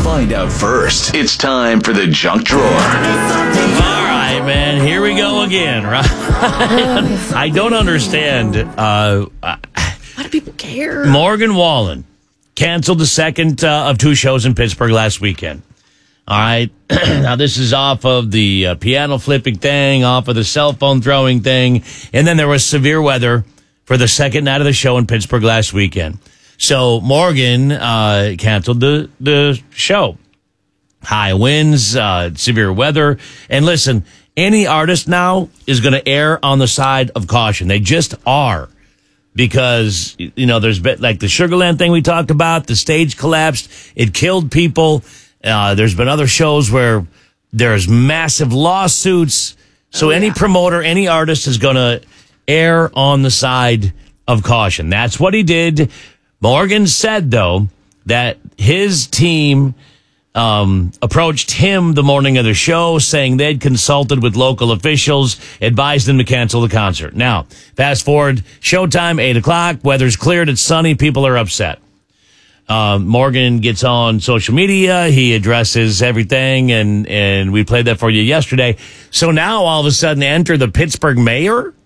Find out first. It's time for the junk drawer. All right, man. Here we go again, right? I don't understand. Why do people care? Morgan Wallen canceled the second of two shows in Pittsburgh last weekend. All right. Now, this is off of the piano flipping thing, off of the cell phone throwing thing. And then there was severe weather for the second night of the show in Pittsburgh last weekend. So Morgan canceled the show. High winds, severe weather. And listen, any artist now is going to err on the side of caution. They just are. Because, you know, there's been like the Sugarland thing we talked about. The stage collapsed. It killed people. There's been other shows where there's massive lawsuits. So any promoter, any artist is going to err on the side of caution. That's what he did. Morgan said, though, that his team approached him the morning of the show saying they'd consulted with local officials, advised him to cancel the concert. Now, fast forward, showtime, 8 o'clock, weather's cleared, it's sunny, people are upset. Morgan gets on social media. He addresses everything, and we played that for you yesterday. So now all of a sudden enter the Pittsburgh mayor?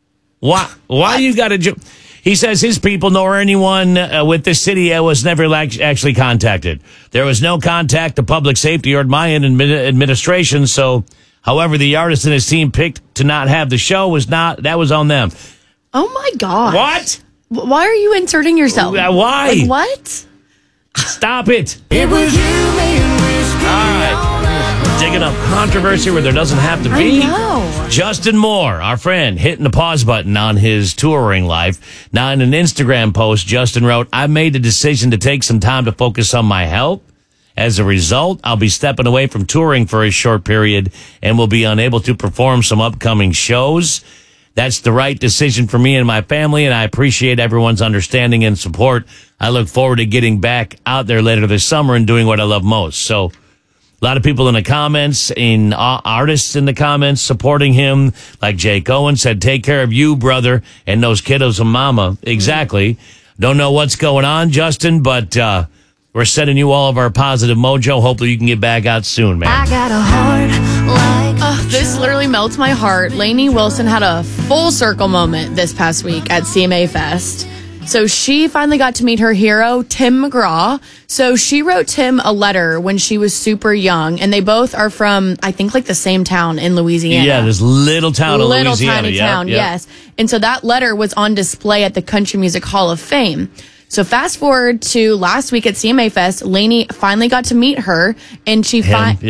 Why you got to... He says his people nor anyone with the city was never actually contacted. There was no contact to public safety or my administration. So, however, the artist and his team picked to not have the show that was on them. Oh my God. What? Why are you inserting yourself? Why? Like, what? Stop it. It was you, man, whiskey. All right. Digging up controversy where there doesn't have to be. I know. Justin Moore, our friend, hitting the pause button on his touring life. Now, in an Instagram post, Justin wrote, I made the decision to take some time to focus on my health. As a result, I'll be stepping away from touring for a short period and will be unable to perform some upcoming shows. That's the right decision for me and my family, and I appreciate everyone's understanding and support. I look forward to getting back out there later this summer and doing what I love most. So a lot of people in the comments, artists in the comments supporting him, like Jake Owen said, take care of you, brother, and those kiddos and mama. Exactly. Don't know what's going on, Justin, but we're sending you all of our positive mojo. Hopefully you can get back out soon, man. I got a heart like This literally melts my heart. Lainey Wilson had a full circle moment this past week at CMA Fest. So she finally got to meet her hero, Tim McGraw. So she wrote Tim a letter when she was super young, and they both are from, I think, like the same town in Louisiana. Yeah, this little town in Louisiana. Little tiny town, yes. And so that letter was on display at the Country Music Hall of Fame. So fast forward to last week at CMA Fest, Lainey finally got to meet her, and she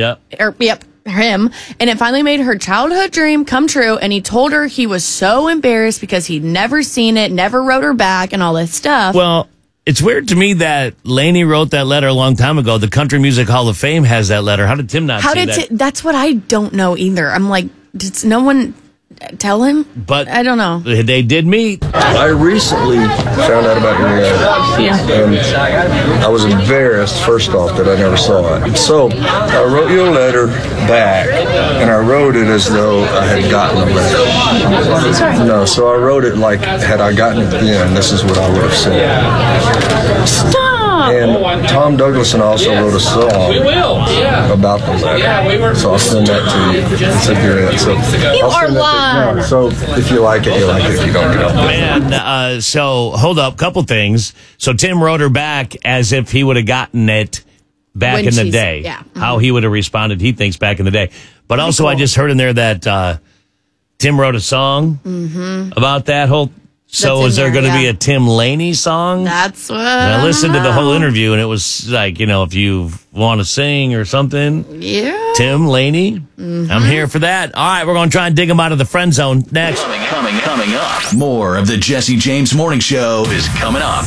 him, and it finally made her childhood dream come true. And he told her he was so embarrassed because he'd never seen it, never wrote her back, and all this stuff. Well, it's weird to me that Lainey wrote that letter a long time ago. The Country Music Hall of Fame has that letter. How did Tim not see that? That's what I don't know either. I'm like, did no one tell him? But I don't know. They did meet. I recently found out about your and I was embarrassed, first off, that I never saw it. So I wrote you a letter back, and I wrote it as though I had gotten the letter. No, so I wrote it like, had I gotten it then, this is what I would have said. Stop! And Tom Douglason also wrote a song about the letter. So I'll send that to you. It's a good. So You are lying. so if you like it, you like it. If you don't, you don't. Man, so hold up, couple things. So Tim wrote her back as if he would have gotten it back When in the she's- day. yeah. Mm-hmm. How he would have responded, he thinks, back in the day. But also, I just heard in there that Tim wrote a song about that whole. So That's is in there there, going to be yeah. a Tim Laney song? That's what And I listened to the whole interview, and it was like, you know, if you want to sing or something, Yeah. Tim Laney, I'm here for that. All right, we're going to try and dig him out of the friend zone next. Coming up. More of the Jesse James Morning Show is coming up.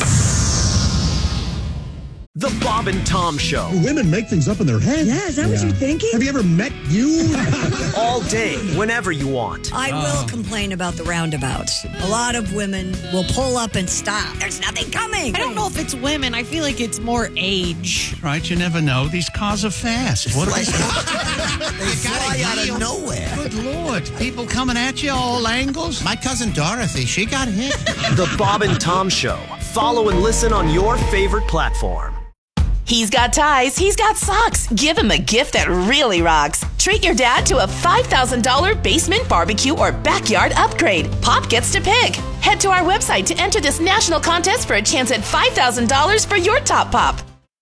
The Bob and Tom Show. Women make things up in their head. Yeah, is that what you're thinking? Have you ever met you? All day, whenever you want. I will complain about the roundabouts. A lot of women will pull up and stop. There's nothing coming. I don't know if it's women. I feel like it's more age. Right, you never know. These cars are fast. What They fly out of nowhere. Good Lord. People coming at you all angles. My cousin Dorothy, she got hit. The Bob and Tom Show. Follow and listen on your favorite platform. He's got ties, he's got socks. Give him a gift that really rocks. Treat your dad to a $5,000 basement barbecue or backyard upgrade. Pop gets to pick. Head to our website to enter this national contest for a chance at $5,000 for your top pop.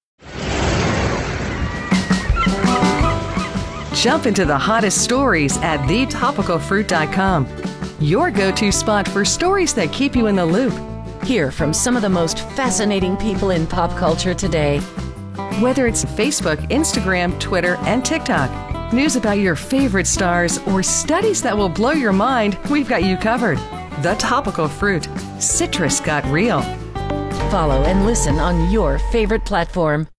Jump into the hottest stories at thetopicalfruit.com. Your go-to spot for stories that keep you in the loop. Hear from some of the most fascinating people in pop culture today. Whether it's Facebook, Instagram, Twitter, and TikTok, news about your favorite stars, or studies that will blow your mind, we've got you covered. The Topical Fruit. Citrus got real. Follow and listen on your favorite platform.